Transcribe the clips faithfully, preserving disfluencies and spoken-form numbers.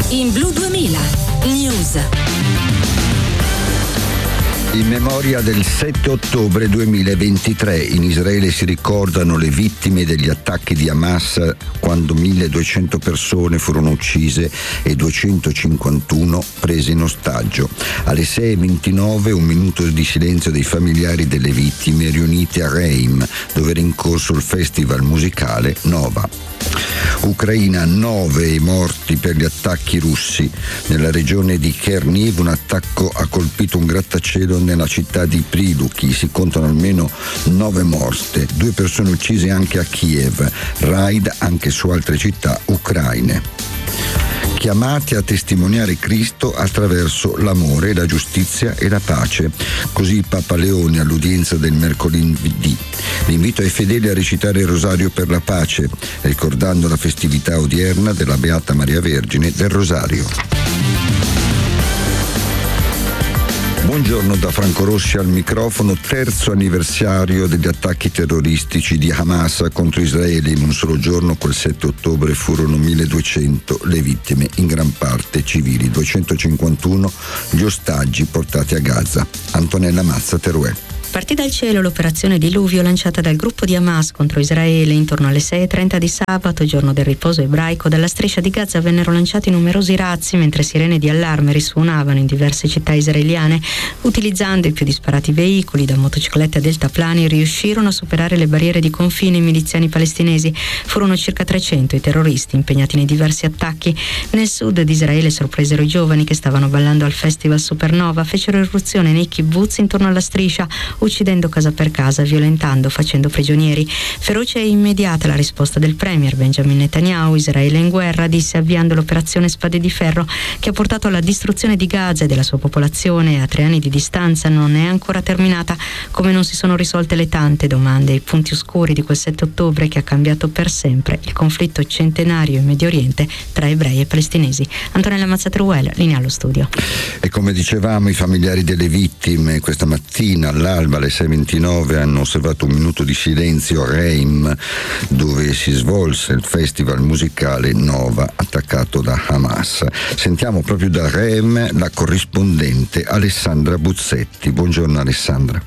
in Blu duemila News. In memoria del sette ottobre duemilaventitré, in Israele si ricordano le vittime degli attacchi di Hamas, quando milleduecento persone furono uccise e duecentocinquantuno prese in ostaggio. Alle sei e ventinove un minuto di silenzio dei familiari delle vittime riuniti a Reim, dove era in corso il festival musicale Nova. Ucraina, nove i morti per gli attacchi russi. Nella regione di Cherniv un attacco ha colpito un grattacielo nella città di Pryluky. Si contano almeno nove morte, due persone uccise anche a Kiev. Raid anche su altre città ucraine. Chiamati a testimoniare Cristo attraverso l'amore, la giustizia e la pace. Così Papa Leone all'udienza del mercoledì. L'invito ai fedeli a recitare il Rosario per la pace, ricordando la festività odierna della Beata Maria Vergine del Rosario. Buongiorno da Franco Rossi al microfono. Terzo anniversario degli attacchi terroristici di Hamas contro Israele. In un solo giorno, quel sette ottobre, furono milleduecento le vittime, in gran parte civili, duecentocinquantuno gli ostaggi portati a Gaza. Antonella Mazza, Teruel. Partì dal cielo l'operazione Diluvio lanciata dal gruppo di Hamas contro Israele. Intorno alle sei e trenta di sabato, giorno del riposo ebraico, dalla striscia di Gaza vennero lanciati numerosi razzi mentre sirene di allarme risuonavano in diverse città israeliane. Utilizzando i più disparati veicoli, da motociclette a deltaplani, riuscirono a superare le barriere di confine i miliziani palestinesi. Furono circa trecento i terroristi impegnati nei diversi attacchi. Nel sud di Israele sorpresero i giovani che stavano ballando al festival Supernova. Fecero irruzione nei kibbutz intorno alla striscia, uccidendo casa per casa, violentando, facendo prigionieri. Feroce e immediata la risposta del premier Benjamin Netanyahu. Israele in guerra, disse, avviando l'operazione Spade di Ferro, che ha portato alla distruzione di Gaza e della sua popolazione. A tre anni di distanza non è ancora terminata, come non si sono risolte le tante domande e i punti oscuri di quel sette ottobre che ha cambiato per sempre il conflitto centenario in Medio Oriente tra ebrei e palestinesi. Antonella Mazzateruel, linea allo studio. E come dicevamo, i familiari delle vittime questa mattina all'alba alle sei e ventinove hanno osservato un minuto di silenzio a Reim, dove si svolse il festival musicale Nova attaccato da Hamas. Sentiamo proprio da Reim la corrispondente Alessandra Buzzetti. Buongiorno Alessandra.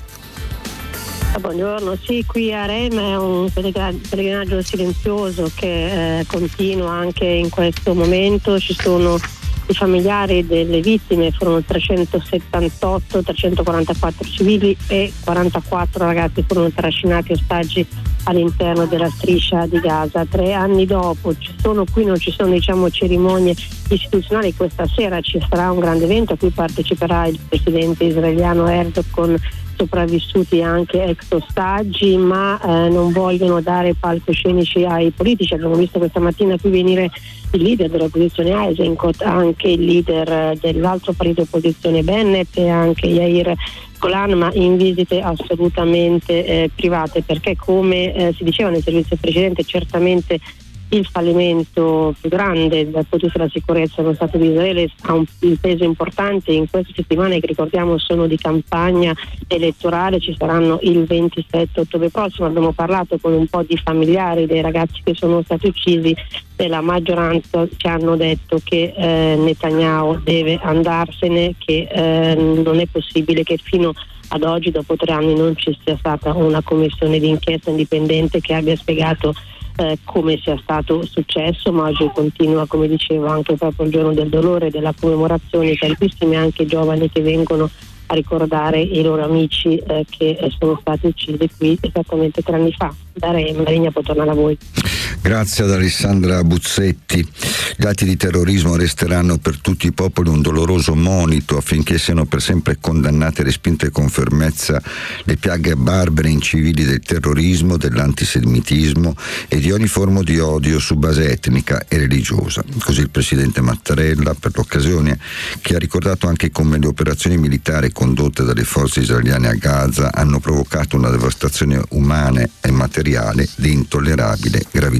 Buongiorno, sì, qui a Reim è un pellegrinaggio silenzioso che eh, continua anche in questo momento. Ci sono i familiari delle vittime, furono trecentosettantotto, trecentoquarantaquattro civili e quarantaquattro ragazzi furono trascinati ostaggi all'interno della striscia di Gaza. Tre anni dopo ci sono qui, non ci sono diciamo cerimonie istituzionali. Questa sera ci sarà un grande evento a cui parteciperà il presidente israeliano Herzog con sopravvissuti anche ex ostaggi, ma eh, non vogliono dare palcoscenici ai politici. Abbiamo visto questa mattina qui venire il leader dell'opposizione Eisenkot, anche il leader dell'altro partito opposizione Bennett e anche Yair Golan, ma in visite assolutamente eh, private, perché come eh, si diceva nel servizio precedente, certamente il fallimento più grande dal punto di vista della sicurezza nello Stato di Israele ha un, un peso importante in queste settimane che ricordiamo sono di campagna elettorale. Ci saranno il ventisette ottobre prossimo. Abbiamo parlato con un po' di familiari dei ragazzi che sono stati uccisi e la maggioranza ci hanno detto che eh, Netanyahu deve andarsene, che eh, non è possibile che fino ad oggi, dopo tre anni, non ci sia stata una commissione d'inchiesta indipendente che abbia spiegato Eh, come sia stato successo, ma oggi continua, come dicevo, anche proprio il giorno del dolore e della commemorazione, tantissimi anche giovani che vengono a ricordare i loro amici eh, che sono stati uccisi qui esattamente tre anni fa. Dare Marigna può tornare a voi. Grazie ad Alessandra Buzzetti. Gli atti di terrorismo resteranno per tutti i popoli un doloroso monito affinché siano per sempre condannate e respinte con fermezza le piaghe barbare e incivili del terrorismo, dell'antisemitismo e di ogni forma di odio su base etnica e religiosa. Così il presidente Mattarella, per l'occasione, che ha ricordato anche come le operazioni militari condotte dalle forze israeliane a Gaza hanno provocato una devastazione umana e materiale di intollerabile gravità.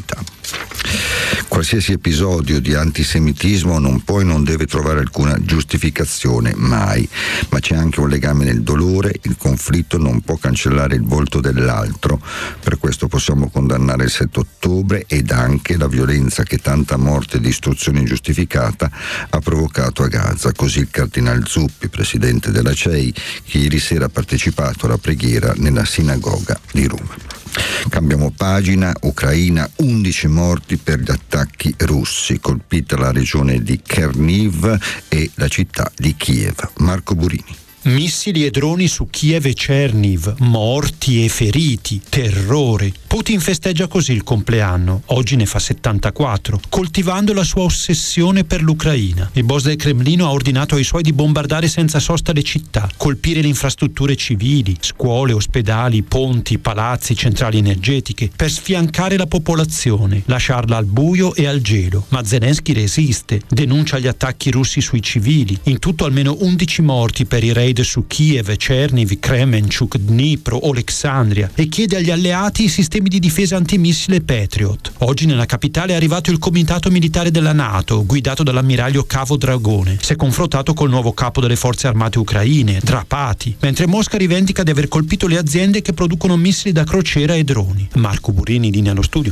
Qualsiasi episodio di antisemitismo non può e non deve trovare alcuna giustificazione, mai, ma c'è anche un legame nel dolore, il conflitto non può cancellare il volto dell'altro, per questo possiamo condannare il sette ottobre ed anche la violenza che tanta morte e distruzione ingiustificata ha provocato a Gaza. Così il cardinal Zuppi, presidente della C E I, che ieri sera ha partecipato alla preghiera nella sinagoga di Roma. Cambiamo pagina. Ucraina, undici morti per gli attacchi russi, colpita la regione di Cherniv e la città di Kiev. Marco Burini. Missili e droni su Kiev e Cherniv, morti e feriti, terrore. Putin festeggia così il compleanno, oggi ne fa settantaquattro, coltivando la sua ossessione per l'Ucraina. Il boss del Cremlino ha ordinato ai suoi di bombardare senza sosta le città, colpire le infrastrutture civili, scuole, ospedali, ponti, palazzi, centrali energetiche, per sfiancare la popolazione, lasciarla al buio e al gelo. Ma Zelensky resiste, denuncia gli attacchi russi sui civili, in tutto almeno undici morti per i raid su Kiev, Cherniv, Kremenchuk, Dnipro, Alexandria, e chiede agli alleati i sistemi di difesa antimissile Patriot. Oggi nella capitale è arrivato il comitato militare della NATO, guidato dall'ammiraglio Cavo Dragone. Si è confrontato col nuovo capo delle forze armate ucraine, Drapati, mentre Mosca rivendica di aver colpito le aziende che producono missili da crociera e droni. Marco Burini, linea allo studio.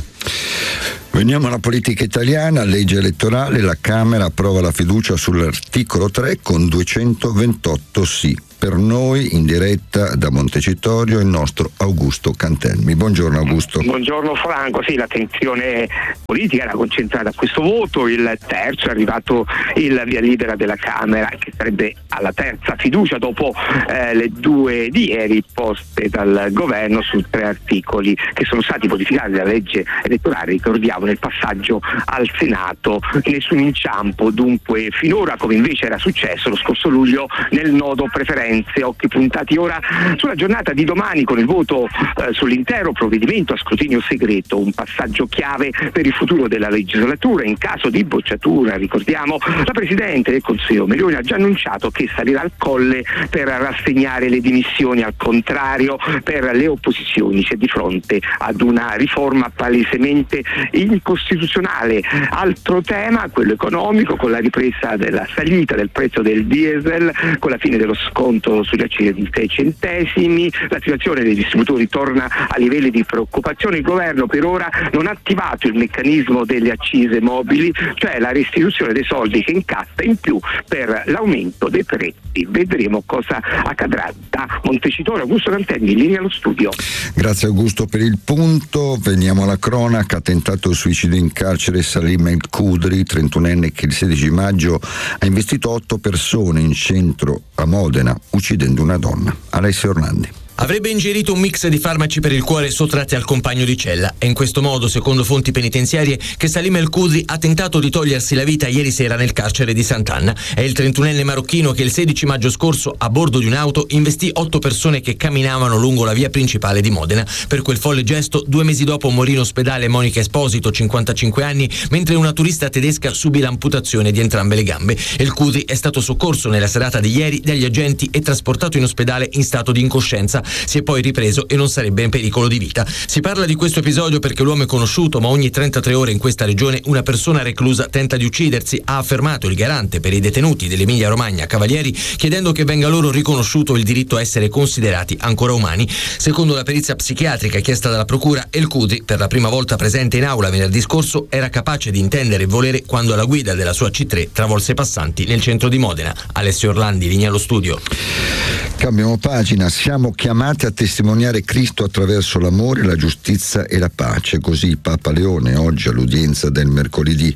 Veniamo alla politica italiana, legge elettorale, la Camera approva la fiducia sull'articolo tre con duecentoventotto sì. Per noi in diretta da Montecitorio il nostro Augusto Cantelmi. Buongiorno Augusto. Buongiorno Franco, sì, l'attenzione politica era concentrata a questo voto, il terzo è arrivato il via libera della Camera che sarebbe alla terza fiducia dopo eh, le due di ieri poste dal governo su tre articoli che sono stati modificati dalla legge elettorale, ricordiamo nel passaggio al Senato, nessun inciampo dunque finora come invece era successo lo scorso luglio nel nodo preferenze. Occhi puntati ora sulla giornata di domani con il voto eh, sull'intero provvedimento a scrutinio segreto, un passaggio chiave per il futuro della legislatura. In caso di bocciatura, ricordiamo, la Presidente del Consiglio Meloni ha già annunciato che salirà al colle per rassegnare le dimissioni, al contrario per le opposizioni c'è di fronte ad una riforma palesemente incostituzionale. Altro tema, quello economico, con la ripresa della salita del prezzo del diesel, con la fine dello sconto sugli accise di sei centesimi, la situazione dei distributori torna a livelli di preoccupazione. Il governo per ora non ha attivato il meccanismo delle accise mobili, cioè la restituzione dei soldi che incassa in più per l'aumento dei prezzi. Vedremo cosa accadrà. Da Montecitorio, Augusto Cantelmi, linea allo studio. Grazie Augusto per il punto. Veniamo alla cronaca. Tentato il suicidio in carcere Salim El Khudri, trentunenne che il sedici maggio ha investito otto persone in centro a Modena, uccidendo una donna. Alessio Orlandi. Avrebbe ingerito un mix di farmaci per il cuore sottratti al compagno di cella. È in questo modo, secondo fonti penitenziarie, che Salim El Khudri ha tentato di togliersi la vita ieri sera nel carcere di Sant'Anna. È il trentunenne marocchino che il sedici maggio scorso, a bordo di un'auto, investì otto persone che camminavano lungo la via principale di Modena. Per quel folle gesto, due mesi dopo morì in ospedale Monica Esposito, cinquantacinque anni, mentre una turista tedesca subì l'amputazione di entrambe le gambe. El Khudri è stato soccorso nella serata di ieri dagli agenti e trasportato in ospedale in stato di incoscienza. Si è poi ripreso e non sarebbe in pericolo di vita. Si parla di questo episodio perché l'uomo è conosciuto, ma ogni trentatré ore in questa regione una persona reclusa tenta di uccidersi, ha affermato il garante per i detenuti dell'Emilia Romagna Cavalieri, chiedendo che venga loro riconosciuto il diritto a essere considerati ancora umani. Secondo la perizia psichiatrica chiesta dalla procura, El Khudri, per la prima volta presente in aula venerdì scorso, era capace di intendere e volere quando alla guida della sua C tre travolse passanti nel centro di Modena. Alessio Orlandi, linea allo studio. Cambiamo pagina. Siamo chiamati a testimoniare Cristo attraverso l'amore, la giustizia e la pace. Così Papa Leone oggi all'udienza del mercoledì.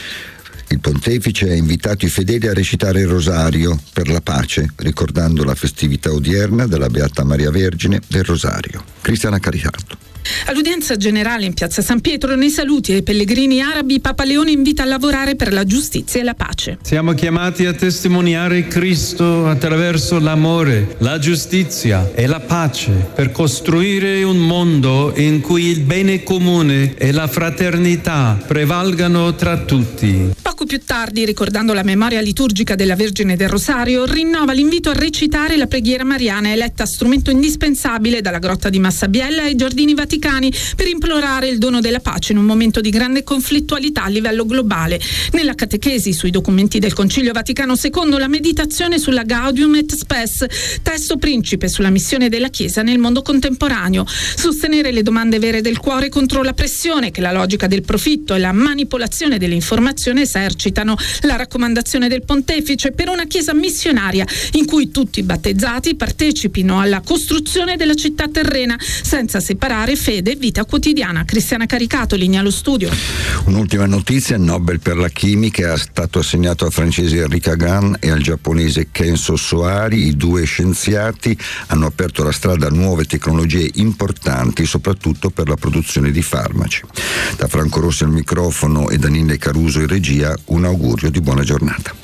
Il pontefice ha invitato i fedeli a recitare il rosario per la pace, ricordando la festività odierna della Beata Maria Vergine del Rosario. Cristiana Caricardo. All'udienza generale in piazza San Pietro, nei saluti ai pellegrini arabi, Papa Leone invita a lavorare per la giustizia e la pace. Siamo chiamati a testimoniare Cristo attraverso l'amore, la giustizia e la pace, per costruire un mondo in cui il bene comune e la fraternità prevalgano tra tutti. Poco Poco più tardi, ricordando la memoria liturgica della Vergine del Rosario, rinnova l'invito a recitare la preghiera mariana, eletta strumento indispensabile dalla grotta di Massabiella ai giardini vaticani per implorare il dono della pace in un momento di grande conflittualità a livello globale. Nella catechesi sui documenti del Concilio Vaticano secondo, la meditazione sulla Gaudium et Spes, testo principe sulla missione della Chiesa nel mondo contemporaneo. Sostenere le domande vere del cuore contro la pressione che la logica del profitto e la manipolazione delle informazioni esercitano. La raccomandazione del Pontefice per una Chiesa missionaria in cui tutti i battezzati partecipino alla costruzione della città terrena senza separare fede e vita quotidiana. Cristiana Caricato, linea allo studio. Un'ultima notizia: il Nobel per la chimica è stato assegnato al francese Henri Kagan e al giapponese Kenzo Soari. I due scienziati hanno aperto la strada a nuove tecnologie importanti, soprattutto per la produzione di farmaci. Da Franco Rossi al microfono e da Nille Caruso in regia, un augurio di buona giornata.